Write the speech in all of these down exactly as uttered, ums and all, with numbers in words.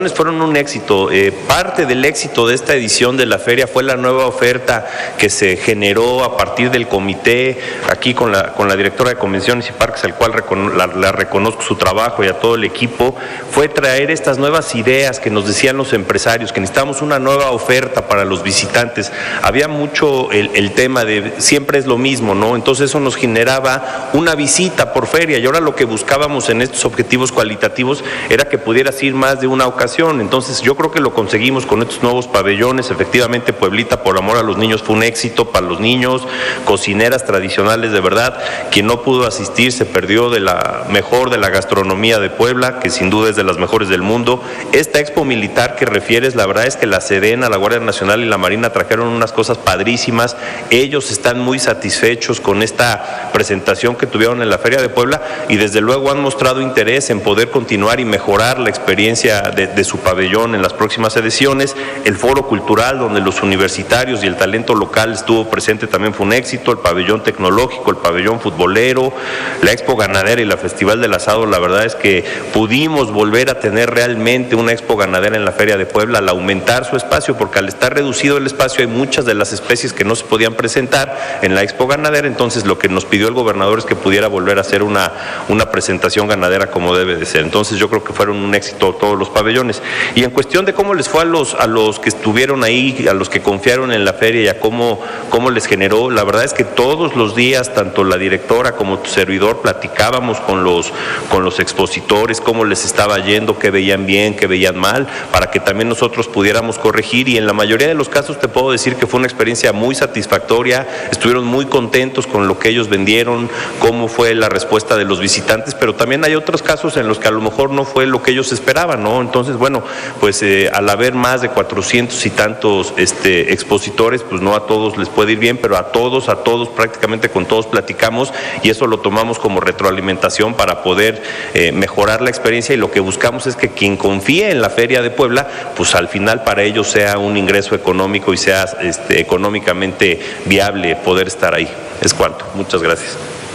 Fueron un éxito. Eh, parte del éxito de esta edición de la feria fue la nueva oferta que se generó a partir del comité, aquí con la, con la directora de Convenciones y Parques, al cual recono, la, la reconozco su trabajo y a todo el equipo, fue traer estas nuevas ideas que nos decían los empresarios, que necesitamos una nueva oferta para los visitantes. Había mucho el, el tema de siempre es lo mismo, ¿no? Entonces eso nos generaba una visita por feria, y ahora lo que buscábamos en estos objetivos cualitativos era que pudieras ir más de una ocasión. Entonces yo creo que lo conseguimos con estos nuevos pabellones. Efectivamente, Pueblita por Amor a los Niños fue un éxito para los niños, cocineras tradicionales de verdad. Quien no pudo asistir se perdió de la mejor de la gastronomía de Puebla, que sin duda es de las mejores del mundo. Esta expo militar que refieres, la verdad es que la Sedena, la Guardia Nacional y la Marina trajeron unas cosas padrísimas. Ellos están muy satisfechos con esta presentación que tuvieron en la Feria de Puebla, y desde luego han mostrado interés en poder continuar y mejorar la experiencia de, de su pabellón en las próximas ediciones. El foro cultural donde los universitarios y el talento local estuvo presente también fue un éxito. El pabellón tecnológico, el pabellón futbolero, la expo ganadera y la Festival del Asado. La verdad es que pudimos volver a tener realmente una expo ganadera en la Feria de Puebla al aumentar su espacio, porque al estar reducido el espacio hay muchas de las especies que no se podían presentar en la expo ganadera. Entonces lo que nos pidió el gobernador es que pudiera volver a hacer una, una presentación ganadera como debe de ser. Entonces yo creo que fueron un éxito todos los pabellones. Y en cuestión de cómo les fue a los, a los que estuvieron ahí, a los que confiaron en la feria y a cómo, cómo les generó, la verdad es que todos los días, tanto la directora como tu servidor, platicábamos con los, con los expositores, cómo les estaba yendo, qué veían bien, qué veían mal, para que también nosotros pudiéramos corregir, y en la mayoría de los casos te puedo decir que fue una experiencia muy satisfactoria. Estuvieron muy contentos con lo que ellos vendieron, cómo fue la respuesta de los visitantes, pero también hay otros casos en los que a lo mejor no fue lo que ellos esperaban, ¿no? Entonces, bueno, pues eh, al haber más de cuatrocientos y tantos este, expositores, pues no a todos les puede ir bien, pero a todos, a todos, prácticamente con todos platicamos, y eso lo tomamos como retroalimentación para poder eh, mejorar la experiencia, y lo que buscamos es que quien confíe en la Feria de Puebla, pues al final para ellos sea un ingreso económico y sea este, económicamente viable poder estar ahí. Es cuanto. Muchas gracias.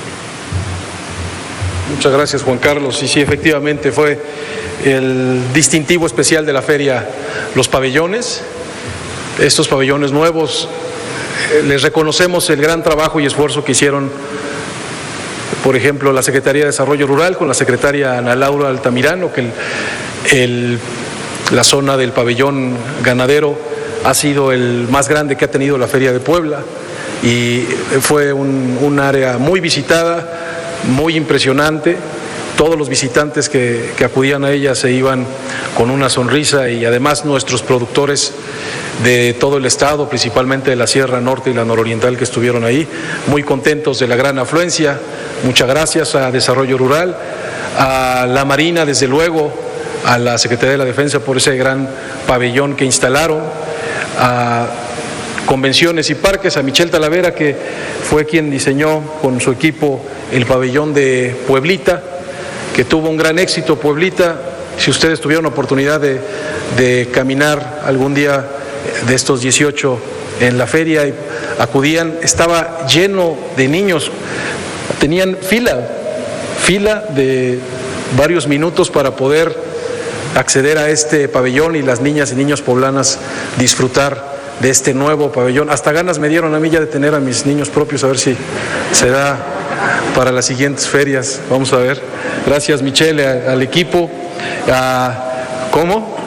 Muchas gracias, Juan Carlos. Y sí, efectivamente fue el distintivo especial de la feria, los pabellones. Estos pabellones nuevos, les reconocemos el gran trabajo y esfuerzo que hicieron, por ejemplo, la Secretaría de Desarrollo Rural con la secretaria Ana Laura Altamirano, que el, el, la zona del pabellón ganadero ha sido el más grande que ha tenido la Feria de Puebla, y fue un, un área muy visitada, muy impresionante. Todos los visitantes que, que acudían a ella se iban con una sonrisa, y además nuestros productores de todo el estado, principalmente de la Sierra Norte y la Nororiental, que estuvieron ahí, muy contentos de la gran afluencia. Muchas gracias a Desarrollo Rural, a la Marina, desde luego, a la Secretaría de la Defensa por ese gran pabellón que instalaron, a Convenciones y Parques, a Michelle Talavera, que fue quien diseñó con su equipo el pabellón de Pueblita, que tuvo un gran éxito. Pueblita, si ustedes tuvieron oportunidad de, de caminar algún día de estos dieciocho en la feria y acudían, estaba lleno de niños, tenían fila, fila de varios minutos para poder acceder a este pabellón, y las niñas y niños poblanas disfrutar de este nuevo pabellón. Hasta ganas me dieron a mí ya de tener a mis niños propios, a ver si se da para las siguientes ferias. Vamos a ver. Gracias, Michelle, a, al equipo. A, ¿Cómo?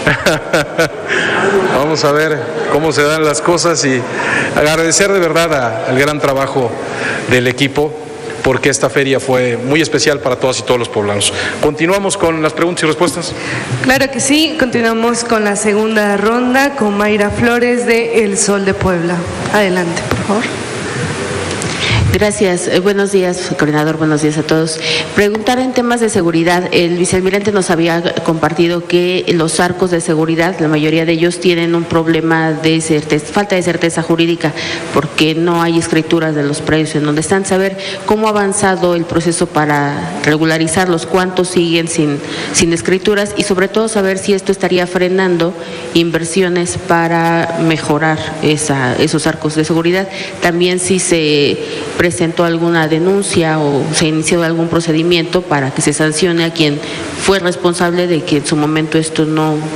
Vamos a ver cómo se dan las cosas, y agradecer de verdad a, al gran trabajo del equipo, porque esta feria fue muy especial para todas y todos los poblanos. ¿Continuamos con las preguntas y respuestas? Claro que sí, continuamos con la segunda ronda con Mayra Flores de El Sol de Puebla. Adelante, por favor. Gracias. Eh, buenos días, coordinador. Buenos días a todos. Preguntar en temas de seguridad. El vicealmirante nos había compartido que los arcos de seguridad, la mayoría de ellos tienen un problema de certeza, falta de certeza jurídica, porque no hay escrituras de los predios en donde están. Saber cómo ha avanzado el proceso para regularizarlos, cuántos siguen sin, sin escrituras, y sobre todo saber si esto estaría frenando inversiones para mejorar esa, esos arcos de seguridad. También si se presentó alguna denuncia o se inició algún procedimiento para que se sancione a quien fue responsable de que en su momento esto no